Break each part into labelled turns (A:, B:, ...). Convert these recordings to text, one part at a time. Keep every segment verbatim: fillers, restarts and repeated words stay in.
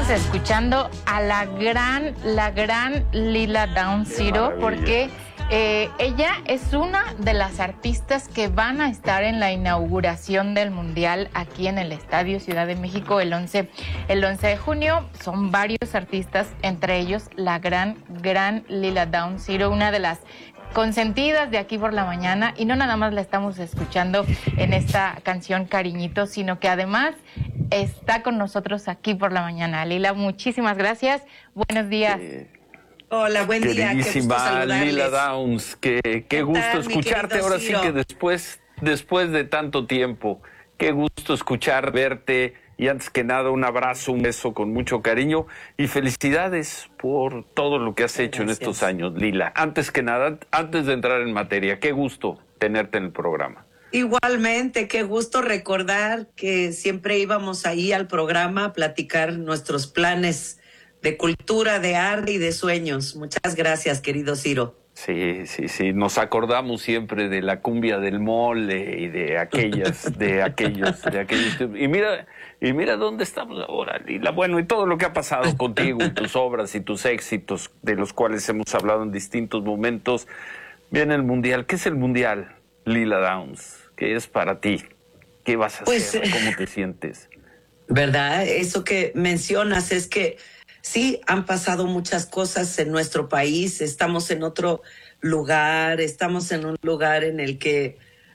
A: estamos escuchando a la gran, la gran Lila Downs-Ziro, porque eh, ella es una de las artistas que van a estar en la inauguración del Mundial aquí en el Estadio Ciudad de México el once, el once de junio. Son varios artistas, entre ellos la gran, gran Lila Downs-Ziro, una de las consentidas de Aquí por la Mañana, y no nada más la estamos escuchando en esta canción Cariñito, sino que además está con nosotros aquí por la mañana. Lila, muchísimas gracias. Buenos días.
B: Eh,
C: Hola, buen día.
B: Queridísima Lila Downs, qué, qué gusto
C: tal,
B: escucharte ahora sí que después, después de tanto tiempo. Qué gusto escuchar, verte. Y antes que nada, un abrazo, un beso con mucho cariño y felicidades por todo lo que has hecho Gracias. en estos años, Lila. Antes que nada, antes de entrar en materia, qué gusto tenerte en el programa.
C: Igualmente, qué gusto recordar que siempre íbamos ahí al programa a platicar nuestros planes de cultura, de arte y de sueños. Muchas gracias, querido Ciro.
B: Sí, sí, sí, nos acordamos siempre de la cumbia del mole y de aquellas, de aquellos, de aquellos. Y mira, y mira dónde estamos ahora, Lila. Bueno, y todo lo que ha pasado contigo y tus obras y tus éxitos, de los cuales hemos hablado en distintos momentos. Viene el Mundial. ¿Qué es el Mundial, Lila Downs? ¿Qué es para ti? ¿Qué vas a
C: pues,
B: hacer? ¿Cómo te sientes?
C: ¿Verdad? Eso que mencionas es que sí, han pasado muchas cosas en nuestro país, estamos en otro lugar, estamos en un lugar en el que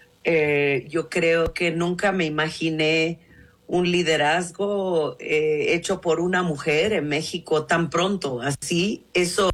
C: eh, yo creo que nunca me imaginé un liderazgo eh, hecho por una mujer en México tan pronto. Así, eso,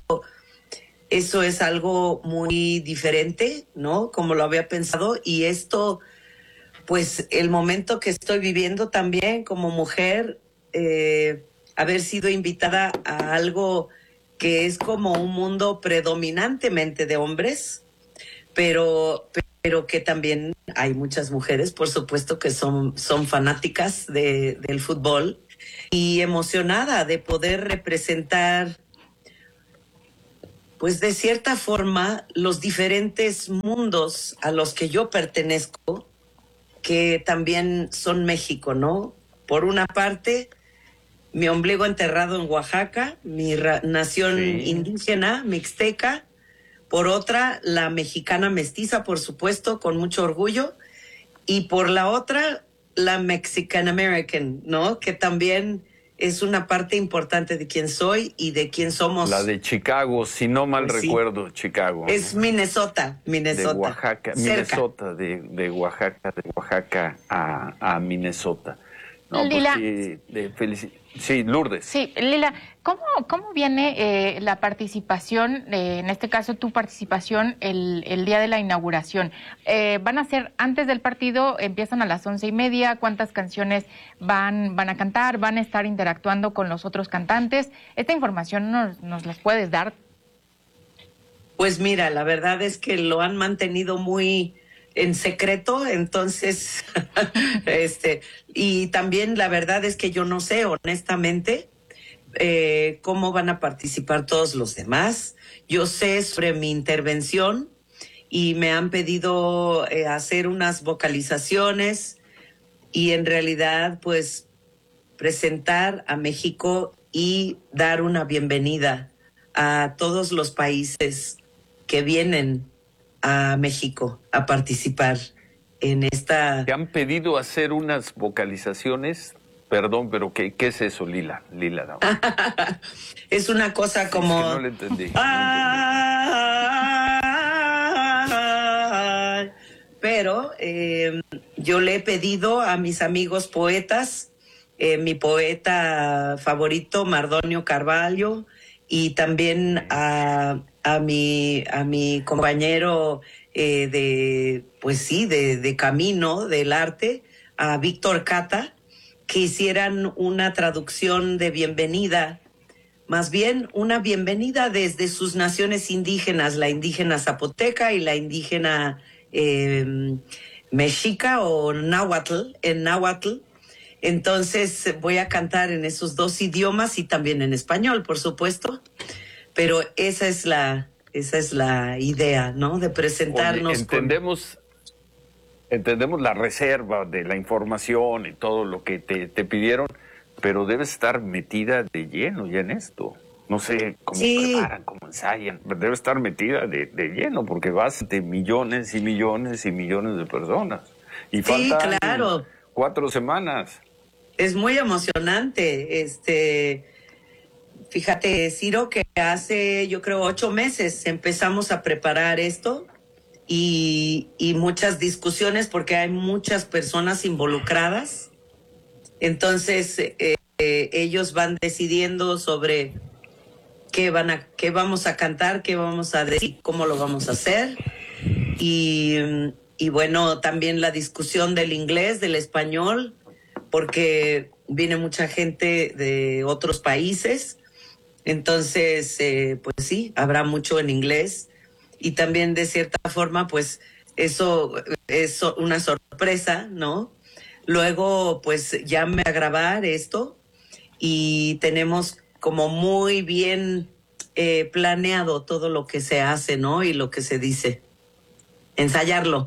C: eso es algo muy diferente, ¿no? Como lo había pensado, y esto, pues el momento que estoy viviendo también como mujer, eh, haber sido invitada a algo que es como un mundo predominantemente de hombres, pero, pero que también hay muchas mujeres, por supuesto, que son, son fanáticas de, del fútbol, y emocionada de poder representar, pues de cierta forma, los diferentes mundos a los que yo pertenezco, que también son México, ¿no? Por una parte, mi ombligo enterrado en Oaxaca, mi ra- nación sí. indígena, mixteca. Por otra, la mexicana mestiza, por supuesto, con mucho orgullo. Y por la otra, la Mexican American, ¿no? Que también es una parte importante de quién soy y de quién somos.
B: La de Chicago, si no mal pues recuerdo, sí. Chicago.
C: Es ¿no? Minnesota, Minnesota.
B: De Oaxaca,
C: cerca.
B: Minnesota, de, de Oaxaca, de Oaxaca a, a Minnesota. No,
A: Lila.
B: Pues, de felici- sí, Lourdes.
A: Sí, Lila, ¿cómo, cómo viene eh, la participación, eh, en este caso tu participación, el, el día de la inauguración? Eh, ¿Van a ser antes del partido, empiezan a las once y media? ¿Cuántas canciones van, van a cantar? ¿Van a estar interactuando con los otros cantantes? ¿Esta información nos, nos las puedes dar?
C: Pues mira, la verdad es que lo han mantenido muy en secreto, entonces, este, y también la verdad es que yo no sé, honestamente, eh, cómo van a participar todos los demás. Yo sé sobre mi intervención y me han pedido eh, hacer unas vocalizaciones y en realidad, pues, presentar a México y dar una bienvenida a todos los países que vienen a México a participar en esta...
B: ¿Te han pedido hacer unas vocalizaciones? Perdón, pero ¿qué, qué es eso, Lila? Lila, no.
C: Es una cosa como...
B: Es que no le entendí. No
C: entendí. Pero eh, yo le he pedido a mis amigos poetas, eh, mi poeta favorito, Mardonio Carvalho, y también a... a mi a mi compañero eh, de pues sí de, de camino del arte, a Víctor Cata, que hicieran una traducción de bienvenida, más bien una bienvenida desde sus naciones indígenas, la indígena zapoteca y la indígena eh, mexica o náhuatl, en náhuatl. Entonces voy a cantar en esos dos idiomas y también en español, por supuesto. Pero esa es la esa es la idea, ¿no? De presentarnos.
B: Oye, entendemos, con... entendemos la reserva de la información y todo lo que te, te pidieron, pero debes estar metida de lleno ya en esto. No sé cómo
C: Sí.
B: preparan, cómo ensayan. Debe estar metida de, de lleno porque vas de millones y millones y millones de personas. Y
C: Sí,
B: faltan
C: claro.
B: cuatro semanas.
C: Es muy emocionante. Este, fíjate, Ciro, que hace yo creo ocho meses empezamos a preparar esto y, y muchas discusiones porque hay muchas personas involucradas. Entonces eh, eh, ellos van decidiendo sobre qué van a, qué vamos a cantar, qué vamos a decir, cómo lo vamos a hacer. Y, y bueno, también la discusión del inglés, del español, porque viene mucha gente de otros países. Entonces, eh, pues sí, habrá mucho en inglés. Y también de cierta forma, pues eso es una sorpresa, ¿no? Luego, pues llame a grabar esto y tenemos como muy bien eh, planeado todo lo que se hace, ¿no? Y lo que se dice. Ensayarlo.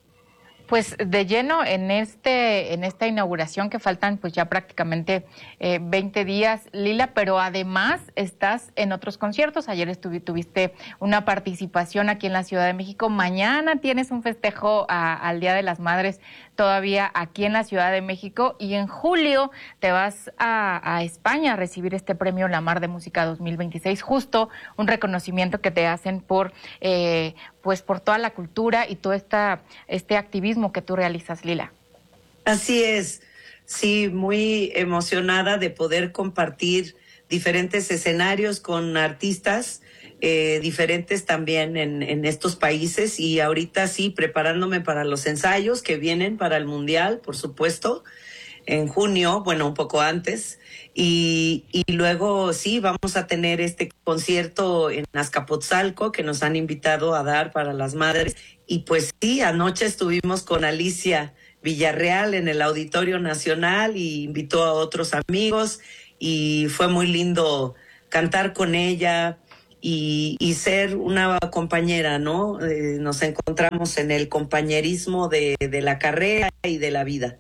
A: Pues de lleno en este en esta inauguración que faltan pues ya prácticamente eh, veinte días, Lila, pero además estás en otros conciertos. Ayer estuvi, tuviste una participación aquí en la Ciudad de México. Mañana tienes un festejo a, al Día de las Madres todavía aquí en la Ciudad de México y en julio te vas a, a España a recibir este premio La Mar de Música dos mil veintiséis, justo un reconocimiento que te hacen por eh, pues por toda la cultura y todo esta, este activismo que tú realizas, Lila.
C: Así es, sí, muy emocionada de poder compartir diferentes escenarios con artistas eh, diferentes también en, en estos países y ahorita sí, preparándome para los ensayos que vienen para el Mundial, por supuesto, en junio, bueno, un poco antes, y, y luego sí, vamos a tener este concierto en Azcapotzalco que nos han invitado a dar para las madres, y pues sí, anoche estuvimos con Alicia Villarreal en el Auditorio Nacional y invitó a otros amigos y fue muy lindo cantar con ella y, y ser una compañera, ¿no? Eh, nos encontramos en el compañerismo de, de la carrera y de la vida.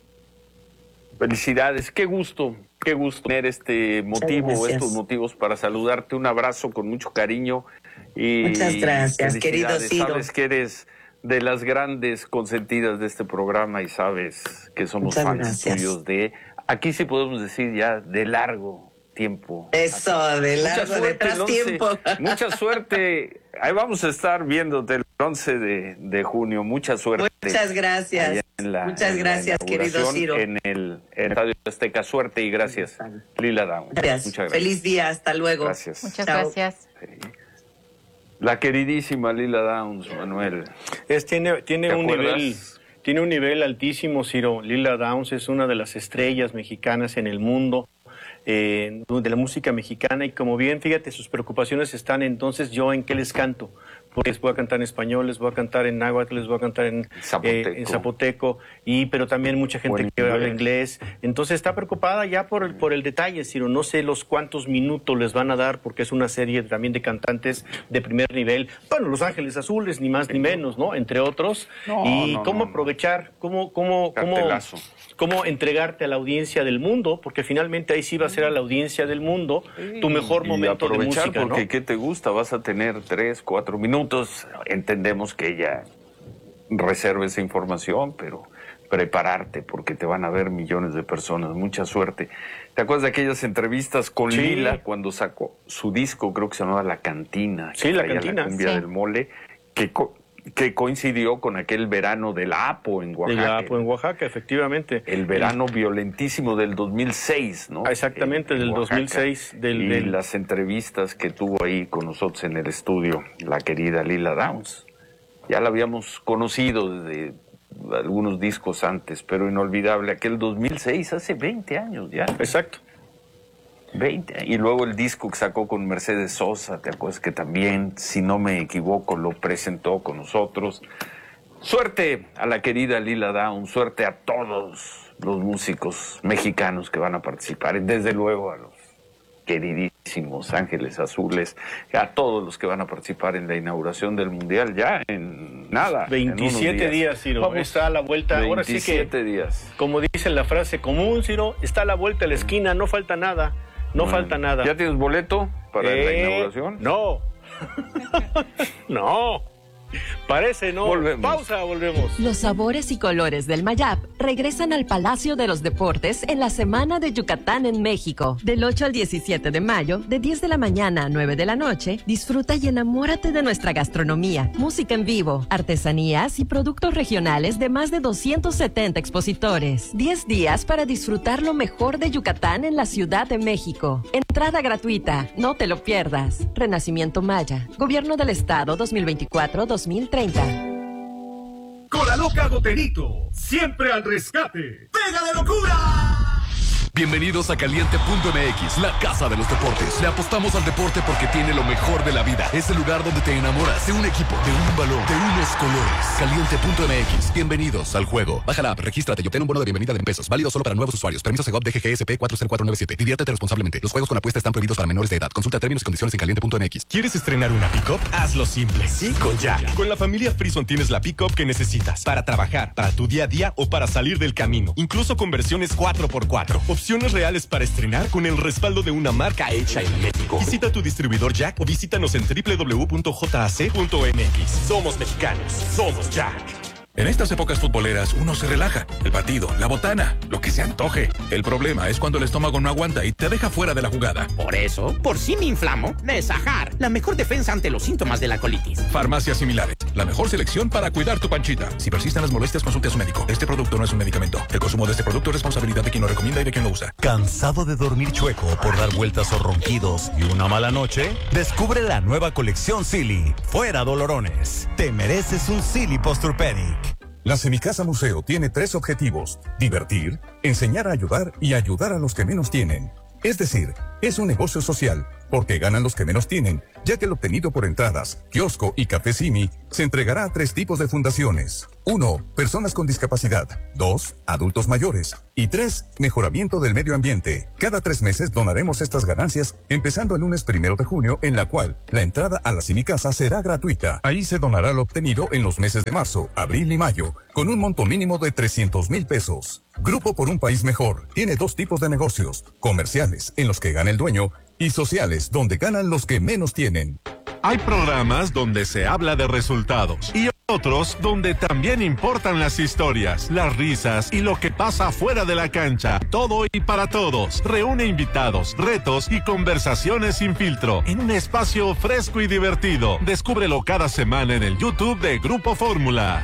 B: Felicidades, qué gusto, qué gusto tener este motivo, estos motivos para saludarte. Un abrazo con mucho cariño. Y
C: muchas gracias, querido Ciro.
B: Sabes que eres de las grandes consentidas de este programa y sabes que somos
C: muchas
B: fans
C: gracias.
B: tuyos de, aquí sí podemos decir ya, de largo tiempo.
C: Eso, de largo, de tras tiempo.
B: Mucha suerte. Ahí vamos a estar viéndote el once de, de junio. Mucha suerte.
C: Muchas gracias.
B: La,
C: Muchas gracias, querido Ciro.
B: En el, en el Estadio Azteca. Suerte y gracias, Lila Downs.
C: Gracias.
B: Muchas gracias.
C: Feliz día. Hasta luego.
B: Gracias.
A: Muchas
C: Chao.
A: gracias.
B: Sí. La queridísima Lila Downs, Manuel.
D: Es, tiene tiene un
B: acuerdas?
D: nivel tiene un nivel altísimo, Ciro. Lila Downs es una de las estrellas mexicanas en el mundo. Eh, de la música mexicana y como bien, fíjate, sus preocupaciones están entonces yo en qué les canto, porque les voy a cantar en español, les voy a cantar en náhuatl, les voy a cantar en zapoteco, eh, en zapoteco y pero también mucha gente bueno, que inglés. habla inglés, entonces está preocupada ya por el, por el detalle, Ciro, no sé los cuántos minutos les van a dar porque es una serie también de cantantes de primer nivel, bueno, Los Ángeles Azules, ni más ni menos, ¿no? Entre otros, no, y no, cómo no, aprovechar, cómo, cómo, cómo, cómo entregarte a la audiencia del mundo, porque finalmente ahí sí va a ser a la audiencia del mundo sí, tu mejor momento de música,
B: porque
D: ¿no?
B: ¿qué te gusta? Vas a tener tres, cuatro minutos. Entendemos que ella reserva esa información, pero prepararte porque te van a ver millones de personas. Mucha suerte. ¿Te acuerdas de aquellas entrevistas con sí. Lila cuando sacó su disco? Creo que se llamaba La Cantina.
D: Sí, La Cantina.
B: La cumbia
D: sí.
B: del mole, que que coincidió con aquel verano del Apo en Oaxaca.
D: Del Apo en Oaxaca, efectivamente.
B: El verano el... violentísimo del dos mil seis, ¿no?
D: Exactamente, en, en del Oaxaca. dos mil seis. Del,
B: y
D: del...
B: las entrevistas que tuvo ahí con nosotros en el estudio, la querida Lila Downs. Ya la habíamos conocido desde algunos discos antes, pero inolvidable, aquel dos mil seis, hace veinte años ya.
D: Exacto.
B: veinte. Y luego el disco que sacó con Mercedes Sosa, ¿te acuerdas? Que también, si no me equivoco, lo presentó con nosotros. Suerte a la querida Lila Downs, suerte a todos los músicos mexicanos que van a participar, y desde luego a los queridísimos Ángeles Azules, a todos los que van a participar en la inauguración del Mundial ya en Nada.
D: veintisiete días, Ciro. Vamos, está a la vuelta. Ahora sí que,
B: días.
D: Como dice la frase común, Ciro, está a la vuelta de la esquina, no falta nada. No bueno, falta nada.
B: ¿Ya tienes boleto para eh, la inauguración?
D: No. No. Parece, ¿no?
B: Volvemos.
D: Pausa, volvemos.
E: Los sabores y colores del Mayap regresan al Palacio de los Deportes en la Semana de Yucatán en México. Del ocho al diecisiete de mayo, de diez de la mañana a nueve de la noche, disfruta y enamórate de nuestra gastronomía, música en vivo, artesanías y productos regionales de más de doscientos setenta expositores. diez días para disfrutar lo mejor de Yucatán en la Ciudad de México. Entrada gratuita, no te lo pierdas. Renacimiento Maya, Gobierno del Estado dos mil veinticuatro a dos mil treinta.
F: Con la loca Goterito, siempre al rescate. ¡Pega de locura!
G: Bienvenidos a Caliente punto M X, la casa de los deportes. Le apostamos al deporte porque tiene lo mejor de la vida. Es el lugar donde te enamoras de un equipo, de un balón, de unos colores. Caliente punto M X, bienvenidos al juego. Baja la app, regístrate y obtén un bono de bienvenida de pesos. Válido solo para nuevos usuarios. Permiso Segov D G G S P cuatro cero cuatro nueve siete. Diviértete responsablemente. Los juegos con apuesta están prohibidos para menores de edad. Consulta términos y condiciones en caliente punto M X.
F: ¿Quieres estrenar una pick-up? Hazlo simple. Sí, con Jack. Con la familia Frison tienes la pick-up que necesitas para trabajar, para tu día a día o para salir del camino. Incluso con versiones cuatro por cuatro. Opciones reales para estrenar con el respaldo de una marca hecha en México. Visita tu distribuidor Jack o visítanos en doble u doble u doble u punto j a c punto m x. Somos mexicanos, somos Jack.
G: En estas épocas futboleras uno se relaja. El partido, la botana, lo que se antoje. El problema es cuando el estómago no aguanta y te deja fuera de la jugada.
H: Por eso, por si me inflamo, Nesajar, la mejor defensa ante los síntomas de la colitis.
G: Farmacias similares, la mejor selección para cuidar tu panchita. Si persisten las molestias, consulte a su médico. Este producto no es un medicamento. El consumo de este producto es responsabilidad de quien lo recomienda y de quien lo usa.
I: ¿Cansado de dormir chueco por dar vueltas o ronquidos y una mala noche? Descubre la nueva colección Silly. Fuera dolorones. Te mereces un Silly Posturpedic.
J: La Semicasa Museo tiene tres objetivos: divertir, enseñar a ayudar y ayudar a los que menos tienen. Es decir, es un negocio social, porque ganan los que menos tienen, ya que el obtenido por entradas, kiosco y café Simi se entregará a tres tipos de fundaciones. Uno, personas con discapacidad. Dos, adultos mayores. Y tres, mejoramiento del medio ambiente. Cada tres meses donaremos estas ganancias, empezando el lunes primero de junio, en la cual la entrada a la Semicasa será gratuita. Ahí se donará lo obtenido en los meses de marzo, abril y mayo, con un monto mínimo de trescientos mil pesos. Grupo por un País Mejor tiene dos tipos de negocios: comerciales, en los que gana el dueño, y sociales, donde ganan los que menos tienen.
F: Hay programas donde se habla de resultados y otros donde también importan las historias, las risas y lo que pasa fuera de la cancha. Todo y para todos. Reúne invitados, retos y conversaciones sin filtro en un espacio fresco y divertido. Descúbrelo cada semana en el YouTube de Grupo Fórmula.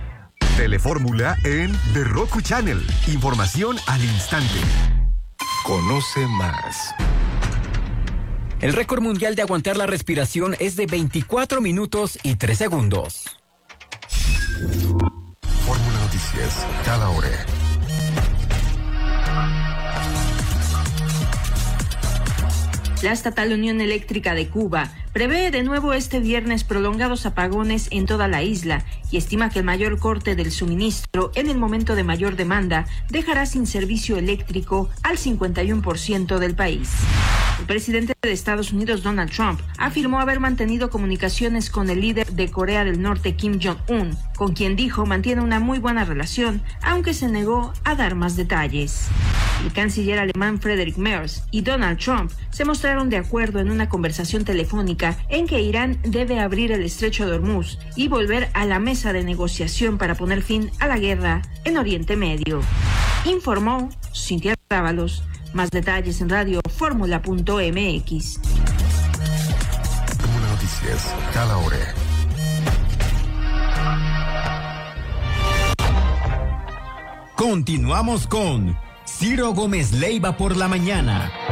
K: Telefórmula en The Roku Channel. Información al instante. Conoce más.
L: El récord mundial de aguantar la respiración es de veinticuatro minutos y tres segundos.
K: Fórmula Noticias, cada hora.
M: La estatal Unión Eléctrica de Cuba prevé de nuevo este viernes prolongados apagones en toda la isla y estima que el mayor corte del suministro en el momento de mayor demanda dejará sin servicio eléctrico al cincuenta y uno por ciento del país. El presidente de Estados Unidos, Donald Trump, afirmó haber mantenido comunicaciones con el líder de Corea del Norte, Kim Jong-un, con quien dijo mantiene una muy buena relación, aunque se negó a dar más detalles. El canciller alemán Friedrich Merz y Donald Trump se mostraron de acuerdo en una conversación telefónica en que Irán debe abrir el estrecho de Hormuz y volver a la mesa de negociación para poner fin a la guerra en Oriente Medio. Informó Cintia Rábalos. Más detalles en radio fórmula punto m x.
K: Fórmula Noticias, cada hora.
N: Continuamos con Ciro Gómez Leiva por la mañana.